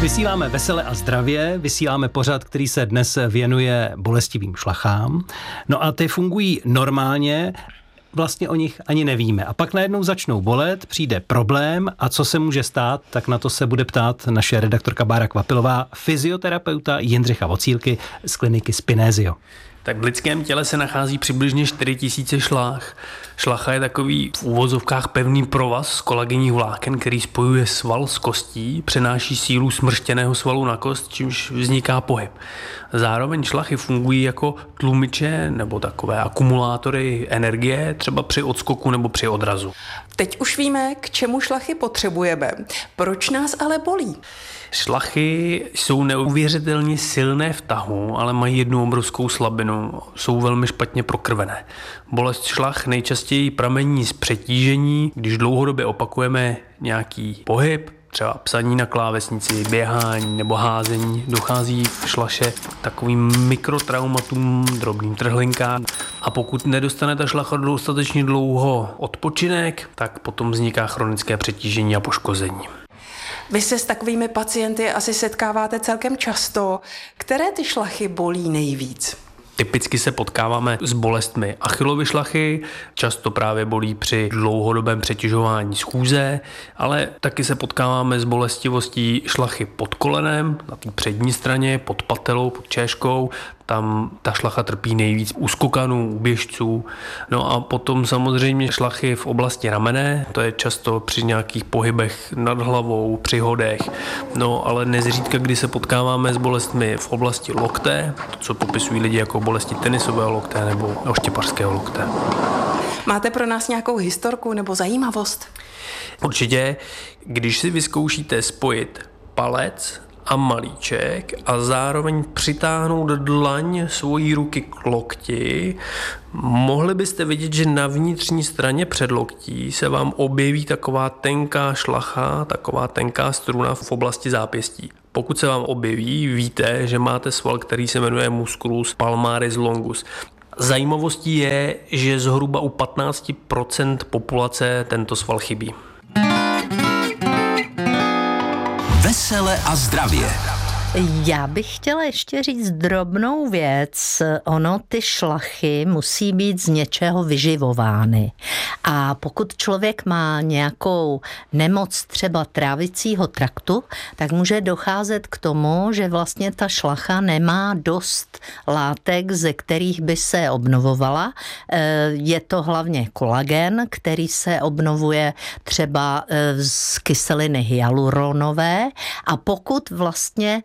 Vysíláme Vesele a zdravě, vysíláme pořad, který se dnes věnuje bolestivým šlachám. No a ty fungují normálně, vlastně o nich ani nevíme. A pak najednou začnou bolet, přijde problém a co se může stát, tak na to se bude ptát naše redaktorka Bára Kvapilová, fyzioterapeuta Jindřicha Vocílky z kliniky Spinésio. Tak v lidském těle se nachází přibližně 4000 šlach. Šlacha je takový v úvozovkách pevný provaz z kolagenních vláken, který spojuje sval s kostí, přenáší sílu smrštěného svalu na kost, čímž vzniká pohyb. Zároveň šlachy fungují jako tlumiče nebo takové akumulátory energie, třeba při odskoku nebo při odrazu. Teď už víme, k čemu šlachy potřebujeme. Proč nás ale bolí? Šlachy jsou neuvěřitelně silné v tahu, ale mají jednu obrovskou slabinu. Jsou velmi špatně prokrvené. Bolest šlach nejčastěji pramení z přetížení, když dlouhodobě opakujeme nějaký pohyb, třeba psaní na klávesnici, běhání nebo házení, dochází v šlaše takovým mikrotraumatům, drobným trhlinkám. A pokud nedostane ta šlacha dostatečně dlouho odpočinek, tak potom vzniká chronické přetížení a poškození. Vy se s takovými pacienty asi setkáváte celkem často. Které ty šlachy bolí nejvíc? Typicky se potkáváme s bolestmi Achillovy šlachy, často právě bolí při dlouhodobém přetěžování schůze, ale taky se potkáváme s bolestivostí šlachy pod kolenem, na té přední straně, pod patelou, pod čéškou. Tam ta šlacha trpí nejvíc u skokanů, u běžců. No a potom samozřejmě šlachy v oblasti ramene, to je často při nějakých pohybech nad hlavou, při hodech. No ale nezřídka, kdy se potkáváme s bolestmi v oblasti lokte, to, co popisují lidi jako bolesti tenisového lokte nebo oštěpařského lokte. Máte pro nás nějakou historku nebo zajímavost? Určitě, když si vyzkoušíte spojit palec a malíček a zároveň přitáhnout dlaň svojí ruky k lokti, mohli byste vidět, že na vnitřní straně předloktí se vám objeví taková tenká šlacha, taková tenká struna v oblasti zápěstí. Pokud se vám objeví, víte, že máte sval, který se jmenuje musculus palmaris longus. Zajímavostí je, že zhruba u 15% populace tento sval chybí. Vesele a zdravě. Já bych chtěla ještě říct drobnou věc. Ono, ty šlachy musí být z něčeho vyživovány. A pokud člověk má nějakou nemoc třeba trávicího traktu, tak může docházet k tomu, že vlastně ta šlacha nemá dost látek, ze kterých by se obnovovala. Je to hlavně kolagen, který se obnovuje třeba z kyseliny hyaluronové. A pokud vlastně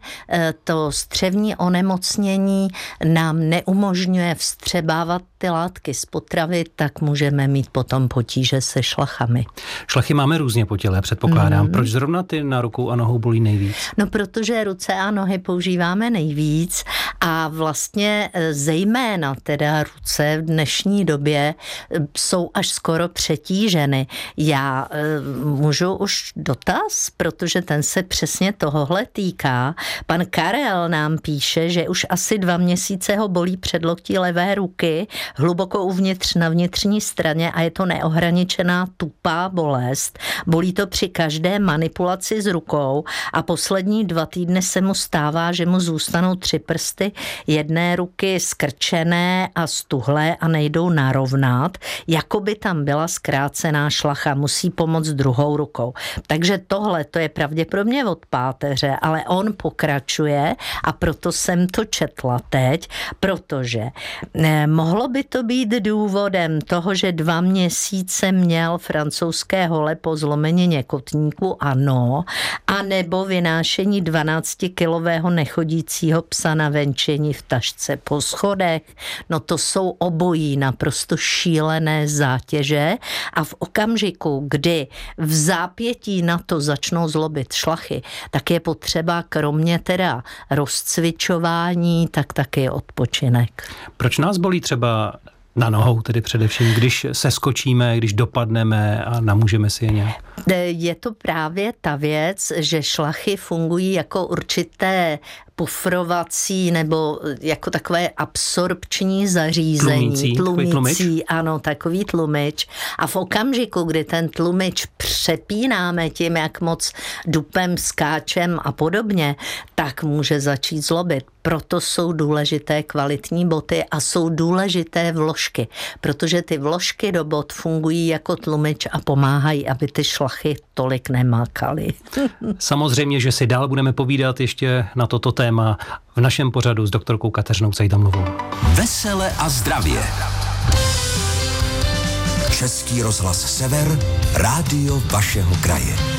to střevní onemocnění nám neumožňuje vstřebávat ty látky z potravy, tak můžeme mít potom potíže se šlachami. Šlachy máme různě po těle, předpokládám. Proč zrovna ty na rukou a nohou bolí nejvíc? No, protože ruce a nohy používáme nejvíc a vlastně zejména teda ruce v dnešní době jsou až skoro přetíženy. Já můžu už dotaz, protože ten se přesně tohohle týká. Pan Karel nám píše, že už asi 2 měsíce ho bolí předloktí levé ruky, hluboko uvnitř na vnitřní straně a je to neohraničená tupá bolest. Bolí to při každé manipulaci s rukou a poslední 2 týdny se mu stává, že mu zůstanou 3 prsty jedné ruky skrčené a stuhlé a nejdou narovnat, jako by tam byla zkrácená šlacha. Musí pomoct druhou rukou. Takže tohle to je pravděpodobně od páteře, ale on pokračuje a proto jsem to četla teď, protože mohlo by to být důvodem toho, že 2 měsíce měl francouzské hole po zlomenině kotníku, ano, a nebo vynášení 12kilového nechodícího psa na venčení v tašce po schodech. No to jsou obojí naprosto šílené zátěže a v okamžiku, kdy v zápětí na to začnou zlobit šlachy, tak je potřeba kromě teda rozcvičování, tak taky odpočinek. Proč nás bolí třeba na nohou, tedy především, když se skočíme, když dopadneme a namůžeme si je nějak? Je to právě ta věc, že šlachy fungují jako určité pufrovací nebo jako takové absorpční zařízení. Tlumící, ano, takový tlumič. A v okamžiku, kdy ten tlumič přepínáme tím, jak moc dupem, skáčem a podobně, tak může začít zlobit. Proto jsou důležité kvalitní boty a jsou důležité vložky, protože ty vložky do bot fungují jako tlumič a pomáhají, aby ty šlachy tolik nemákaly. Samozřejmě, že si dál budeme povídat ještě na toto téma v našem pořadu s doktorkou Kateřinou Cejdamovou. Vesele a zdravě. Český rozhlas Sever, rádio vašeho kraje.